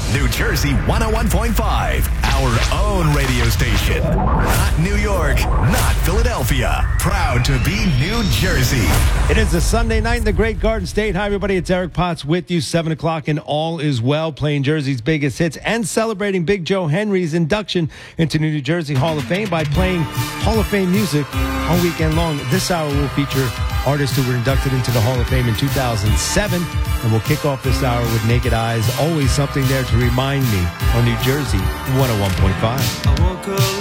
New Jersey 101.5, our own radio station. Not New York, not Philadelphia. Proud to be New Jersey. It is a Sunday night in the Great Garden State. Hi, everybody. It's Eric Potts with you. 7 o'clock and all is well. Playing Jersey's biggest hits and celebrating Big Joe Henry's induction into New Jersey Hall of Fame by playing Hall of Fame music all weekend long. This hour will feature artists who were inducted into the Hall of Fame in 2007. And we'll kick off this hour with Naked Eyes. Always something there to remind me on New Jersey 101.5.